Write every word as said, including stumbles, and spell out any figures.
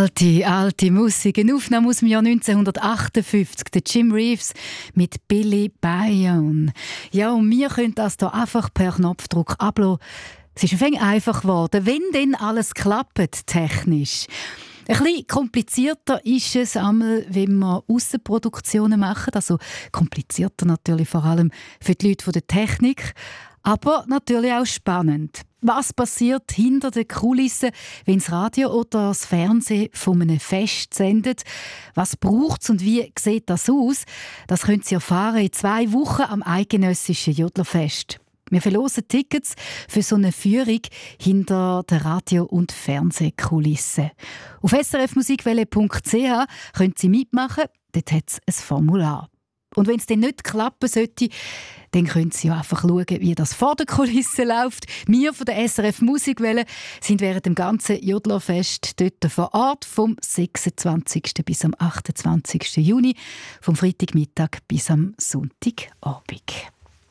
Alte, alte Musik. Eine Aufnahme aus dem Jahr neunzehnhundertachtundfünfzig. Der Jim Reeves mit Billy Bayonne. Ja, und wir können das hier einfach per Knopfdruck ablassen. Es ist ein wenig einfach geworden, wenn denn alles klappt, technisch. Ein bisschen komplizierter ist es einmal, wenn wir Aussenproduktionen machen. Also komplizierter natürlich vor allem für die Leute von der Technik. Aber natürlich auch spannend. Was passiert hinter den Kulissen, wenn das Radio oder das Fernsehen von einem Fest sendet? Was braucht es und wie sieht das aus? Das können Sie erfahren in zwei Wochen am eidgenössischen Jodlerfest. Wir verlosen Tickets für so eine Führung hinter der Radio- und Fernsehkulissen. Auf s r f musikwelle punkt c h können Sie mitmachen. Dort hat es ein Formular. Und wenn es dann nicht klappen sollte, dann können Sie ja einfach schauen, wie das vor der Kulisse läuft. Wir von der S R F Musikwelle sind während dem ganzen Jodlerfest dort vor Ort, vom sechsundzwanzigsten bis am achtundzwanzigsten Juni, vom Freitagmittag bis am Sonntagabend.